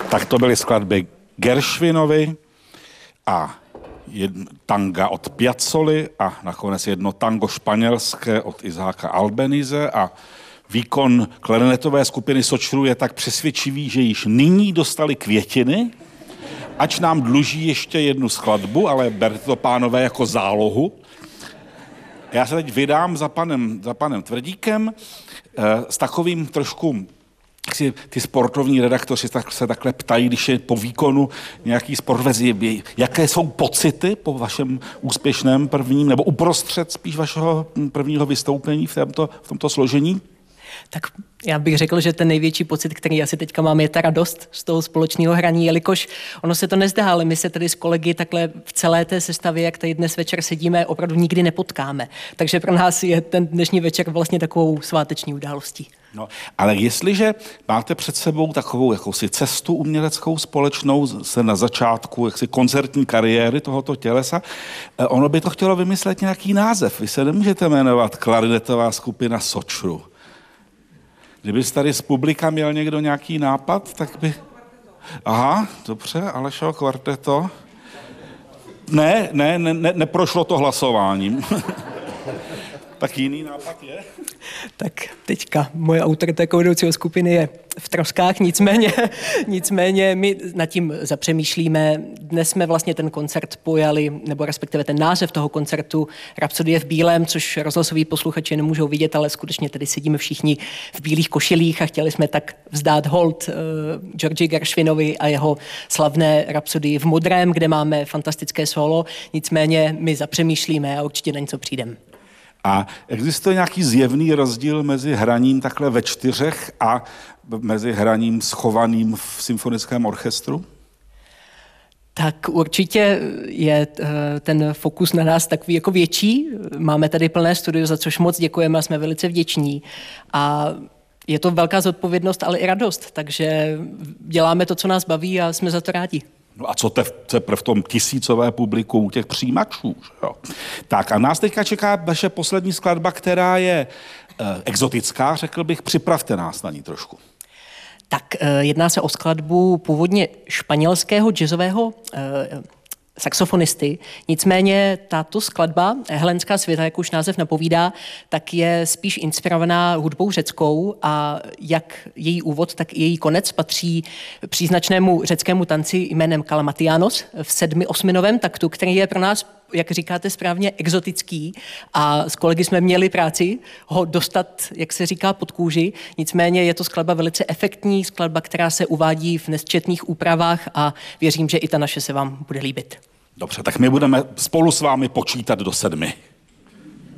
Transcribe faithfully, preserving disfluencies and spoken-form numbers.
Tak to byly skladby Gershwinovy a jedno tanga od Piazzoli a nakonec jedno tango španělské od Izáka Albenize a výkon klarinetové skupiny Sočrů je tak přesvědčivý, že již nyní dostali květiny, ač nám dluží ještě jednu skladbu, ale berte to, pánové, jako zálohu. Já se teď vydám za panem, za panem Tvrdíkem eh, s takovým trošku, si ty sportovní redaktoři tak, se takhle ptají, když je po výkonu nějaký sportovec, jaké jsou pocity po vašem úspěšném prvním, nebo uprostřed spíš vašeho prvního vystoupení v tomto, v tomto složení? Tak já bych řekl, že ten největší pocit, který asi teďka mám, je ta radost z toho společného hraní, jelikož ono se to nezdá, ale my se tady s kolegy takhle v celé té sestavě, jak tady dnes večer sedíme, opravdu nikdy nepotkáme. Takže pro nás je ten dnešní večer vlastně takovou sváteční událostí. No, ale jestliže máte před sebou takovou jakousi cestu uměleckou společnou, se na začátku jaksi koncertní kariéry tohoto tělesa, ono by to chtělo vymyslet nějaký název. Vy se nemůžete jmenovat klarinetová skupina Sočru. Kdyby tady z publika měl někdo nějaký nápad, tak by... Aha, dobře, Alešovo kvarteto. Ne, ne, ne, ne neprošlo to hlasováním. Tak jiný nápad je? Tak teďka moje autorita jako vedoucího skupiny je v troskách, nicméně, nicméně my nad tím zapřemýšlíme. Dnes jsme vlastně ten koncert pojali, nebo respektive ten název toho koncertu Rapsodie v bílém, což rozhlasoví posluchači nemůžou vidět, ale skutečně tady sedíme všichni v bílých košilích a chtěli jsme tak vzdát hold uh, Georgi Gershwinovi a jeho slavné Rapsodii v modrém, kde máme fantastické solo. Nicméně my zapřemýšlíme a určitě na něco přijdeme. A existuje nějaký zjevný rozdíl mezi hraním takhle ve čtyřech a mezi hraním schovaným v symfonickém orchestru? Tak určitě je ten fokus na nás takový jako větší. Máme tady plné studio, za což moc děkujeme a jsme velice vděční. A je to velká zodpovědnost, ale i radost. Takže děláme to, co nás baví a jsme za to rádi. No a co teprve v tom tisícové publiku u těch přijímačů. Jo? Tak a nás teďka čeká vaše poslední skladba, která je eh, exotická, řekl bych, připravte nás na ní trošku. Tak eh, jedná se o skladbu původně španělského jazzového eh, saxofonisty. Nicméně tato skladba, Helenská světa, jak už název napovídá, tak je spíš inspirovaná hudbou řeckou a jak její úvod, tak i její konec patří příznačnému řeckému tanci jménem Kalamatianos v sedmi osminovém taktu, který je pro nás, jak říkáte správně, exotický a s kolegy jsme měli práci ho dostat, jak se říká, pod kůži. Nicméně je to skladba velice efektní, skladba, která se uvádí v nesčetných úpravách a věřím, že i ta naše se vám bude líbit. Dobře, tak my budeme spolu s vámi počítat do sedmi.